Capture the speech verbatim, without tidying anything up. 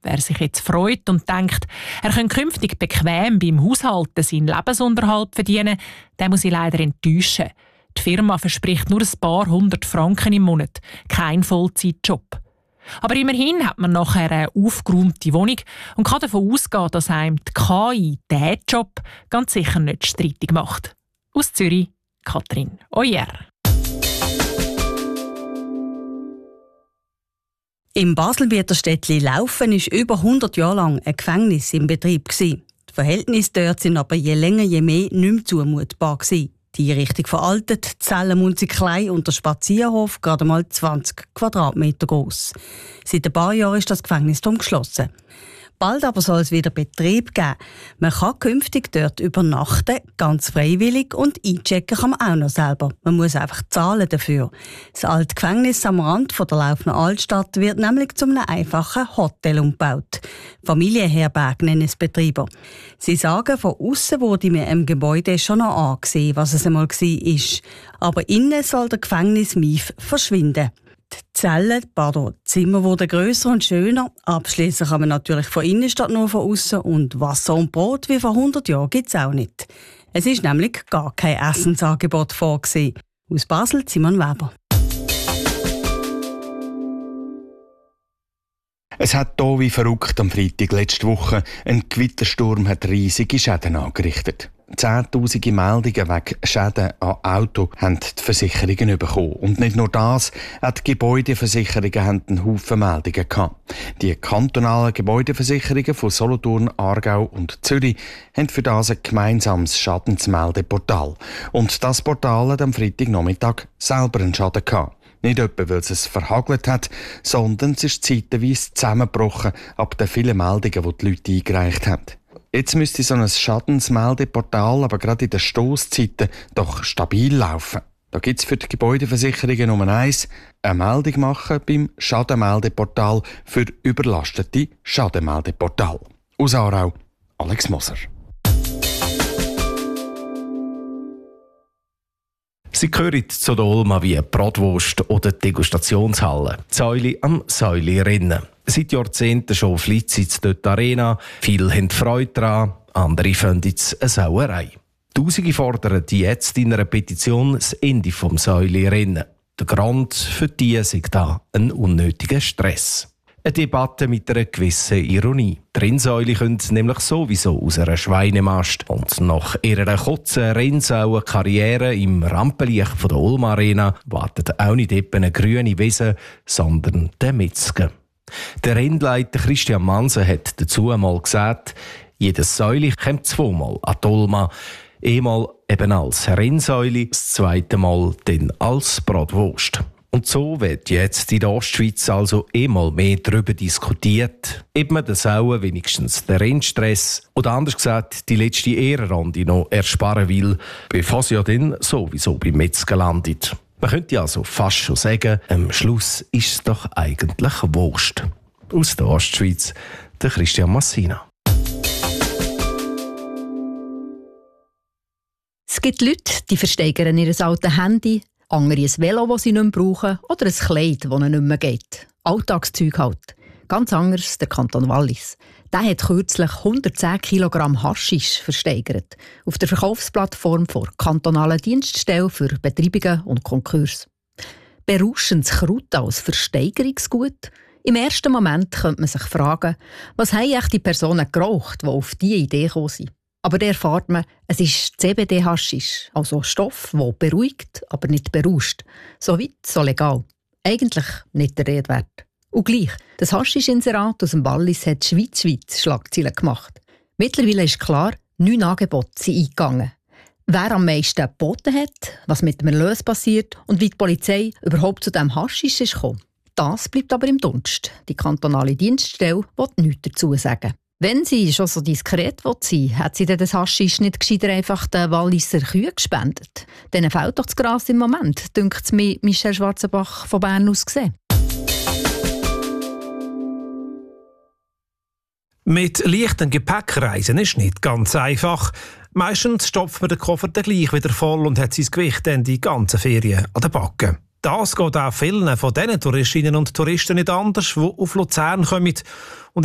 Wer sich jetzt freut und denkt, er könne künftig bequem beim Haushalten seinen Lebensunterhalt verdienen, der muss ich leider enttäuschen. Die Firma verspricht nur ein paar hundert Franken im Monat, kein Vollzeitjob. Aber immerhin hat man nachher eine aufgeräumte Wohnung und kann davon ausgehen, dass einem die K I diesen Job ganz sicher nicht streitig macht. Aus Zürich, Katrin Oyer. Im Baselbieter Städtli Laufen war über hundert Jahre lang ein Gefängnis im Betrieb. Die Verhältnisse dort sind aber je länger je mehr nicht mehr zumutbar. Die Einrichtung veraltet, die Zellen sind klein und der Spazierhof gerade mal zwanzig Quadratmeter groß. Seit ein paar Jahren ist das Gefängnis darum geschlossen. Bald aber soll es wieder Betrieb geben. Man kann künftig dort übernachten, ganz freiwillig, und einchecken kann man auch noch selber. Man muss einfach zahlen dafür. Das alte Gefängnis am Rand von der Laufner Altstadt wird nämlich zu einem einfachen Hotel umgebaut. Familienherberge nennen es Betreiber. Sie sagen, von außen wurde mir im Gebäude schon noch angesehen, was es einmal war. Aber innen soll der Gefängnismief verschwinden. Die Zellen, pardon, die Zimmer wurden grösser und schöner. Abschließen kann man natürlich von innen statt nur von außen. Und Wasser und Brot wie vor hundert Jahren gibt es auch nicht. Es ist nämlich gar kein Essensangebot vorgesehen. Aus Basel, Simon Weber. Es hat hier wie verrückt am Freitag letzte Woche. Ein Gewittersturm hat riesige Schäden angerichtet. Zehntausende Meldungen wegen Schäden an Auto haben die Versicherungen bekommen. Und nicht nur das, auch die Gebäudeversicherungen haben einen Haufen Meldungen gehabt. Die kantonalen Gebäudeversicherungen von Solothurn, Aargau und Zürich haben für das ein gemeinsames Schadensmeldeportal. Und das Portal hat am Freitagnachmittag selber einen Schaden gehabt. Nicht etwa, weil es verhagelt hat, sondern es ist zeitweise zusammengebrochen ab den vielen Meldungen, die die Leute eingereicht haben. Jetzt müsste so ein Schadensmeldeportal aber gerade in den Stosszeiten doch stabil laufen. Da gibt es für die Gebäudeversicherungen Nummer eins eine Meldung machen beim Schadenmeldeportal für überlastete Schadenmeldeportal. Aus Aarau, Alex Moser. Sie gehören zu der Olma wie Bratwurst oder Degustationshalle. Säule am Säule-Rennen. Seit Jahrzehnten schon flitzt jetzt dort die Arena. Viele haben Freude daran, andere finden es eine Sauerei. Tausende fordern die jetzt in einer Petition das Ende des Säule-Rennen. Der Grund für die ist da ein unnötiger Stress. Eine Debatte mit einer gewissen Ironie. Die Rennsäule können nämlich sowieso aus einer Schweinemast. Und nach ihrer kurzen Rennsauen-Karriere im Rampenlicht von der Olma Arena wartet auch nicht etwa eine grüne Wiese, sondern der Metzger. Der Rennleiter Christian Manse hat dazu einmal gesagt, jedes Säule kommt zweimal an die Olma. Einmal eben als Rennsäule, das zweite Mal dann als Bratwurst. Und so wird jetzt in der Ostschweiz also einmal mehr darüber diskutiert, ob man den Sauen wenigstens den Rennstress oder anders gesagt die letzte Ehrenrunde noch ersparen will, bevor sie ja dann sowieso beim Metzger landet. Man könnte also fast schon sagen, am Schluss ist es doch eigentlich Wurst. Aus der Ostschweiz, der Christian Massina. Es gibt Leute, die versteigern ihr altes Handy, andere ein Velo, das sie nicht mehr brauchen, oder ein Kleid, das ihnen nicht mehr geht. Alltagszeug halt. Ganz anders der Kanton Wallis. Der hat kürzlich hundertzehn Kilogramm Haschisch versteigert auf der Verkaufsplattform der kantonalen Dienststelle für Betreibungen und Konkurs. Berauschendes Kraut als Versteigerungsgut? Im ersten Moment könnte man sich fragen, was haben echt die Personen geraucht, die auf diese Idee gekommen sind. Aber da erfährt man, es ist C B D-Haschisch, also Stoff, der beruhigt, aber nicht berauscht. So weit, so legal. Eigentlich nicht der Rede wert. Und gleich, das Haschisch-Inserat aus dem Wallis hat schweizweit Schlagzeilen gemacht. Mittlerweile ist klar, neun Angebote sind eingegangen. Wer am meisten geboten hat, was mit dem Erlös passiert und wie die Polizei überhaupt zu diesem Haschisch ist gekommen, das bleibt aber im Dunst. Die kantonale Dienststelle will nichts dazu sagen. Wenn sie schon so diskret sein will, hat sie das Haschisch nicht gescheiter einfach den Walliser Kühen gespendet. Denen fehlt doch das Gras im Moment, dünkt es mir Michel Schwarzenbach von Bern aus gesehen. Mit leichtem Gepäck reisen ist nicht ganz einfach. Meistens stopft man den Koffer dann gleich wieder voll und hat sein Gewicht dann die ganzen Ferien an den Backen. Das geht auch vielen von diesen Touristinnen und Touristen nicht anders, die auf Luzern kommen. Und